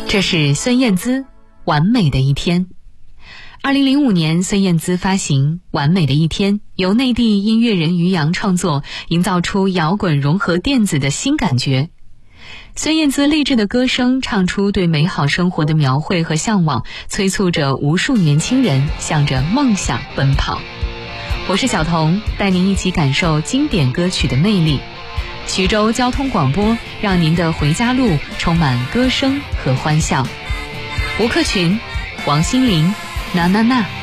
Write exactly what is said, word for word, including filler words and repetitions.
这是孙燕姿《完美的一天》。二零零五年，孙燕姿发行《完美的一天》，由内地音乐人于洋创作，营造出摇滚融合电子的新感觉。孙燕姿励志的歌声唱出对美好生活的描绘和向往，催促着无数年轻人向着梦想奔跑。我是小彤，带您一起感受经典歌曲的魅力。徐州交通广播，让您的回家路充满歌声和欢笑。吴克群、王心凌，那那那。